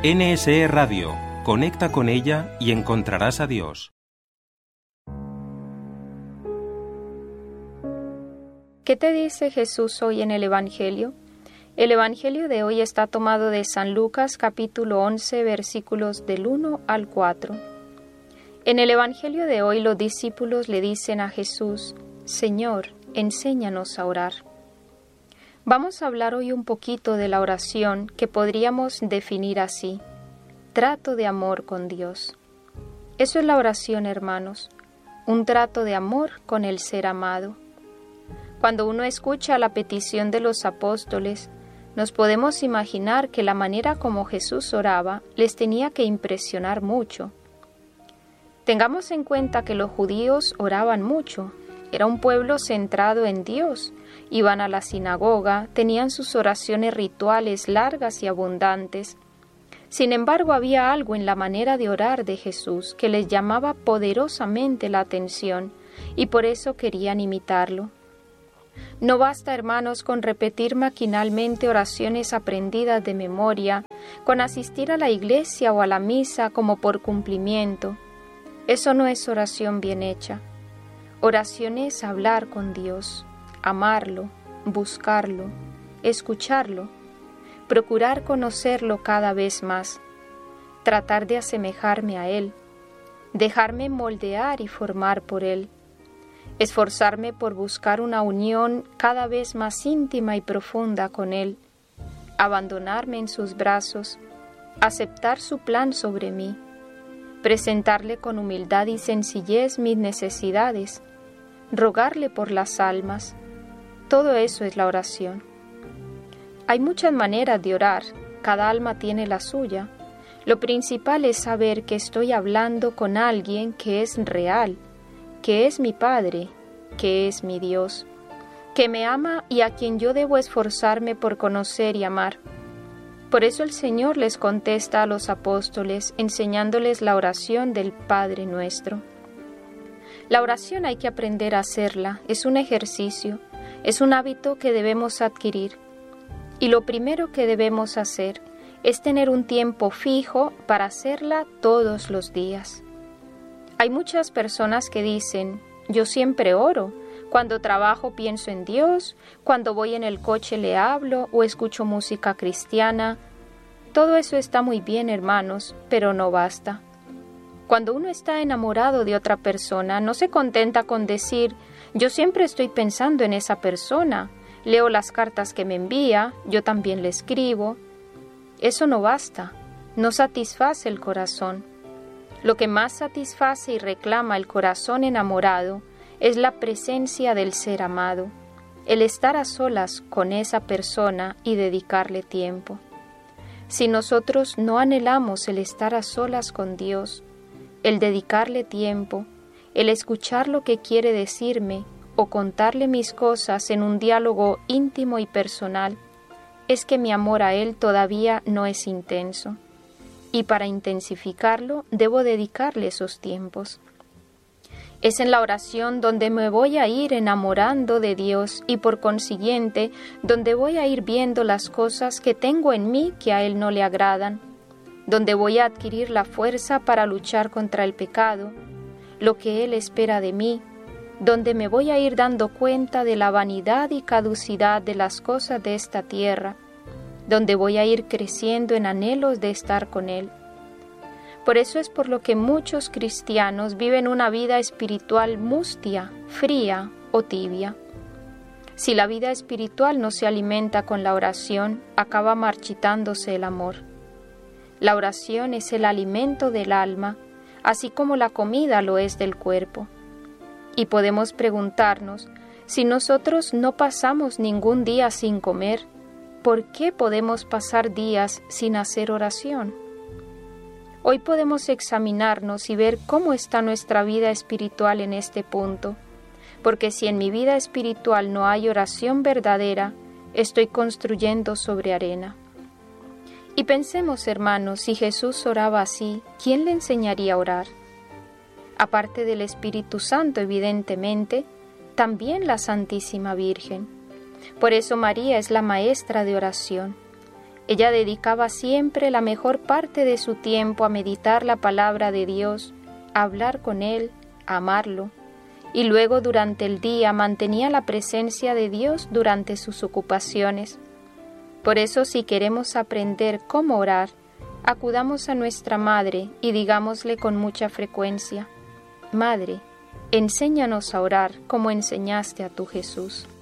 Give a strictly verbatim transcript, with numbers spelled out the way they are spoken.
N S E Radio. Conecta con ella y encontrarás a Dios. ¿Qué te dice Jesús hoy en el Evangelio? El Evangelio de hoy está tomado de San Lucas capítulo once, versículos del uno al cuatro. En el Evangelio de hoy los discípulos le dicen a Jesús: Señor, enséñanos a orar. Vamos a hablar hoy un poquito de la oración que podríamos definir así: trato de amor con Dios. Eso es la oración, hermanos, un trato de amor con el ser amado. Cuando uno escucha la petición de los apóstoles, nos podemos imaginar que la manera como Jesús oraba les tenía que impresionar mucho. Tengamos en cuenta que los judíos oraban mucho. Era un pueblo centrado en Dios. Iban a la sinagoga, tenían sus oraciones rituales largas y abundantes. Sin embargo, había algo en la manera de orar de Jesús que les llamaba poderosamente la atención y por eso querían imitarlo. No basta, hermanos, con repetir maquinalmente oraciones aprendidas de memoria, con asistir a la iglesia o a la misa como por cumplimiento. Eso no es oración bien hecha. Oración es hablar con Dios, amarlo, buscarlo, escucharlo, procurar conocerlo cada vez más, tratar de asemejarme a Él, dejarme moldear y formar por Él, esforzarme por buscar una unión cada vez más íntima y profunda con Él, abandonarme en sus brazos, aceptar su plan sobre mí, presentarle con humildad y sencillez mis necesidades, rogarle por las almas. Todo eso es la oración. Hay muchas maneras de orar, cada alma tiene la suya. Lo principal es saber que estoy hablando con alguien que es real, que es mi Padre, que es mi Dios, que me ama y a quien yo debo esforzarme por conocer y amar. Por eso el Señor les contesta a los apóstoles enseñándoles la oración del Padre Nuestro. La oración hay que aprender a hacerla, es un ejercicio, es un hábito que debemos adquirir. Y lo primero que debemos hacer es tener un tiempo fijo para hacerla todos los días. Hay muchas personas que dicen: yo siempre oro, cuando trabajo pienso en Dios, cuando voy en el coche le hablo o escucho música cristiana. Todo eso está muy bien, hermanos, pero no basta. Cuando uno está enamorado de otra persona, no se contenta con decir: yo siempre estoy pensando en esa persona, leo las cartas que me envía, yo también le escribo. Eso no basta, no satisface el corazón. Lo que más satisface y reclama el corazón enamorado es la presencia del ser amado, el estar a solas con esa persona y dedicarle tiempo. Si nosotros no anhelamos el estar a solas con Dios, el dedicarle tiempo, el escuchar lo que quiere decirme o contarle mis cosas en un diálogo íntimo y personal, es que mi amor a Él todavía no es intenso. Y para intensificarlo, debo dedicarle esos tiempos. Es en la oración donde me voy a ir enamorando de Dios y por consiguiente, donde voy a ir viendo las cosas que tengo en mí que a Él no le agradan, donde voy a adquirir la fuerza para luchar contra el pecado, lo que Él espera de mí, donde me voy a ir dando cuenta de la vanidad y caducidad de las cosas de esta tierra, donde voy a ir creciendo en anhelos de estar con Él. Por eso es por lo que muchos cristianos viven una vida espiritual mustia, fría o tibia. Si la vida espiritual no se alimenta con la oración, acaba marchitándose el amor. La oración es el alimento del alma, así como la comida lo es del cuerpo. Y podemos preguntarnos, si nosotros no pasamos ningún día sin comer, ¿por qué podemos pasar días sin hacer oración? Hoy podemos examinarnos y ver cómo está nuestra vida espiritual en este punto, porque si en mi vida espiritual no hay oración verdadera, estoy construyendo sobre arena. Y pensemos, hermanos, si Jesús oraba así, ¿quién le enseñaría a orar? Aparte del Espíritu Santo, evidentemente, también la Santísima Virgen. Por eso María es la maestra de oración. Ella dedicaba siempre la mejor parte de su tiempo a meditar la palabra de Dios, a hablar con Él, a amarlo, y luego durante el día mantenía la presencia de Dios durante sus ocupaciones. Por eso, si queremos aprender cómo orar, acudamos a nuestra Madre y digámosle con mucha frecuencia: Madre, enséñanos a orar como enseñaste a tu Jesús.